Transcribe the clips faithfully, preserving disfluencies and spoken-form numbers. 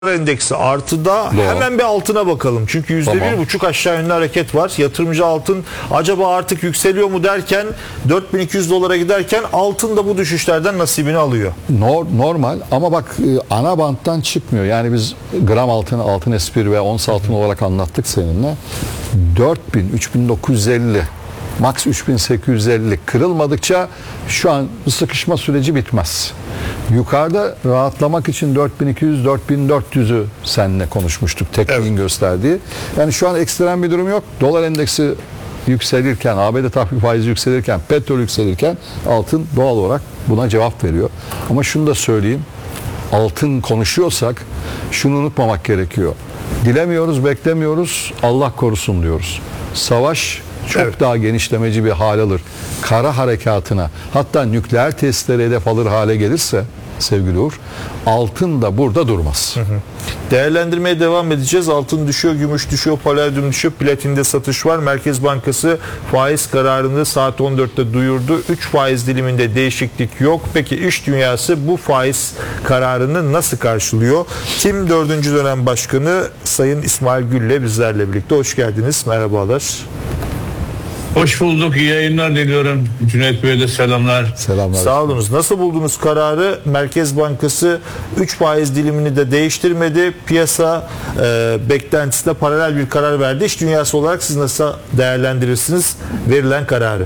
endeksi artıda. Doğru. Hemen bir altına bakalım. Çünkü yüzde Tamam. bir buçuk aşağı yönlü hareket var. Yatırımcı altın acaba artık yükseliyor mu derken dört bin iki yüz dolara giderken altın da bu düşüşlerden nasibini alıyor. Nor- normal ama bak e, ana banttan çıkmıyor. Yani biz gram altın, altın espri ve ons altın olarak anlattık seninle. dört bin, üç bin dokuz yüz elli, max üç bin sekiz yüz elli kırılmadıkça şu an sıkışma süreci bitmez. Yukarıda rahatlamak için dört bin iki yüz, dört bin dört yüzü seninle konuşmuştuk. Tekniğin Evet. gösterdiği. Yani şu an ekstrem bir durum yok. Dolar endeksi yükselirken, A B D tahvil faizi yükselirken, petrol yükselirken altın doğal olarak buna cevap veriyor. Ama şunu da söyleyeyim. Altın konuşuyorsak şunu unutmamak gerekiyor. Dilemiyoruz, beklemiyoruz. Allah korusun diyoruz. Savaş çok Evet. daha genişlemeci bir hal alır. Kara harekatına, hatta nükleer testlere hedef alır hale gelirse sevgili Uğur, altın da burada durmaz. Hı hı. Değerlendirmeye devam edeceğiz. Altın düşüyor, gümüş düşüyor, palladium düşüyor, platinde satış var. Merkez Bankası faiz kararını saat on dörtte duyurdu. üç faiz diliminde değişiklik yok. Peki iş dünyası bu faiz kararını nasıl karşılıyor? Tim dördüncü dönem başkanı Sayın İsmail Gül'le bizlerle birlikte. Hoş geldiniz. Merhabalar. Hoş bulduk. İyi yayınlar diliyorum. Cüneyt Bey'e de selamlar. Selamlar. Sağ olunuz. Nasıl buldunuz kararı? Merkez Bankası üç faiz dilimini de değiştirmedi. Piyasa e, beklentisine paralel bir karar verdi. İş dünyası olarak siz nasıl değerlendirirsiniz verilen kararı?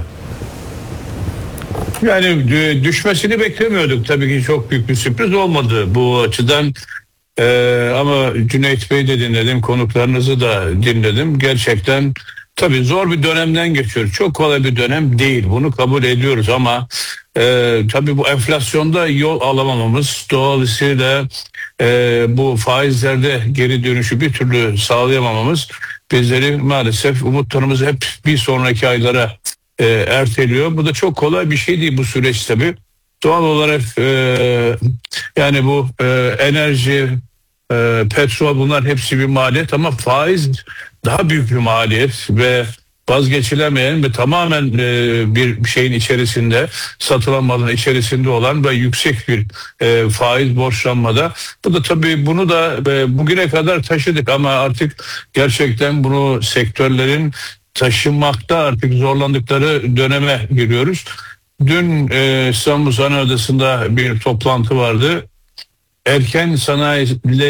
Yani düşmesini beklemiyorduk. Tabii ki çok büyük bir sürpriz olmadı bu açıdan. Ee, ama Cüneyt Bey'i de dinledim. Konuklarınızı da dinledim. Gerçekten tabii zor bir dönemden geçiyoruz. Çok kolay bir dönem değil. Bunu kabul ediyoruz ama e, tabii bu enflasyonda yol alamamamız, dolayısıyla e, bu faizlerde geri dönüşü bir türlü sağlayamamamız bizleri maalesef umutlarımızı hep bir sonraki aylara e, erteliyor. Bu da çok kolay bir şey değil bu süreç tabii. Doğal olarak e, yani bu e, enerji, e, petrol, bunlar hepsi bir maliyet ama faiz daha büyük bir maliyet ve vazgeçilemeyen ve tamamen e, bir şeyin içerisinde, satılan malın içerisinde olan ve yüksek bir e, faiz borçlanmada. Bu da tabii bunu da e, bugüne kadar taşıdık ama artık gerçekten bunu sektörlerin taşınmakta artık zorlandıkları döneme giriyoruz. Dün e, İstanbul Sanayi Odası'nda bir toplantı vardı. Erken sanayi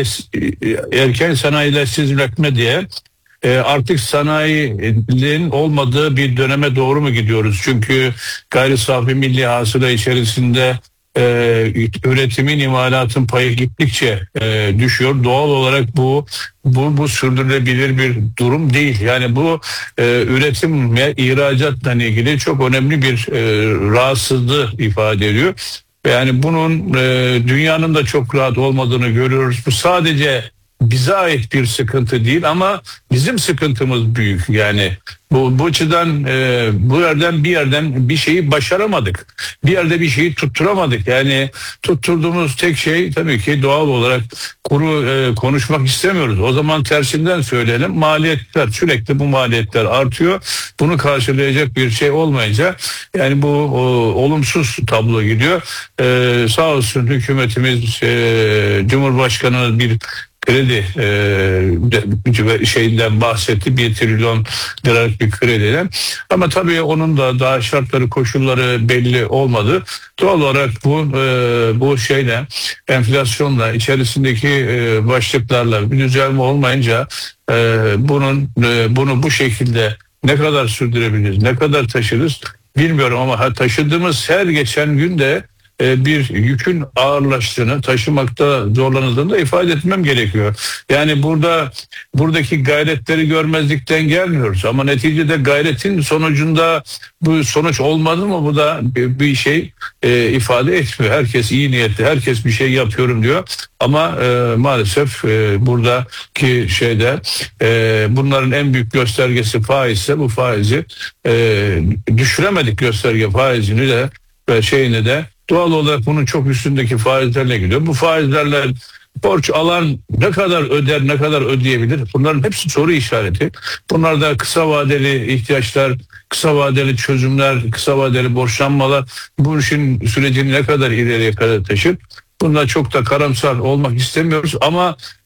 erken sanayileşsiz üretme diye e, artık sanayinin olmadığı bir döneme doğru mu gidiyoruz? Çünkü gayri safi milli hasıla içerisinde e, üretimin, imalatın payı gittikçe e, düşüyor. Doğal olarak bu bu bu sürdürülebilir bir durum değil. Yani bu e, üretim ve ihracatla ilgili çok önemli bir e, rahatsızlığı ifade ediyor. Yani bunun e, dünyanın da çok rahat olmadığını görüyoruz. Bu sadece bize ait bir sıkıntı değil ama bizim sıkıntımız büyük. Yani bu, bu açıdan e, bu yerden bir yerden bir şeyi başaramadık. Bir yerde bir şeyi tutturamadık. Yani tutturduğumuz tek şey tabii ki doğal olarak kuru e, konuşmak istemiyoruz. O zaman tersinden söyleyelim. Maliyetler, sürekli bu maliyetler artıyor. Bunu karşılayacak bir şey olmayınca yani bu o, olumsuz tablo gidiyor. E, sağ olsun hükümetimiz, e, Cumhurbaşkanı bir kredi e, şeyinden bahsetti, bir trilyon liralık bir krediden ama tabii onun da daha şartları, koşulları belli olmadı. Doğal olarak bu e, bu şeyle, enflasyonla, içerisindeki e, başlıklarla bir düzelme olmayınca e, bunun e, bunu bu şekilde ne kadar sürdürebiliriz, ne kadar taşırız bilmiyorum ama taşıdığımız her geçen günde bir yükün ağırlaştığını, taşımakta zorlanıldığını da ifade etmem gerekiyor. Yani burada buradaki gayretleri görmezlikten gelmiyoruz ama neticede gayretin sonucunda bu sonuç olmadı mı bu da bir, bir şey e, ifade etmiyor. Herkes iyi niyetli, herkes bir şey yapıyorum diyor ama e, maalesef e, buradaki şeyde e, bunların en büyük göstergesi faizse bu faizi e, düşüremedik, gösterge faizini de ve şeyini de doğal olarak bunun çok üstündeki faizlerle gidiyor. Bu faizlerle borç alan ne kadar öder, ne kadar ödeyebilir? Bunların hepsi soru işareti. Bunlar da kısa vadeli ihtiyaçlar, kısa vadeli çözümler, kısa vadeli borçlanmalar bu işin sürecini ne kadar ileriye kadar taşır? Bunlar çok da karamsar olmak istemiyoruz ama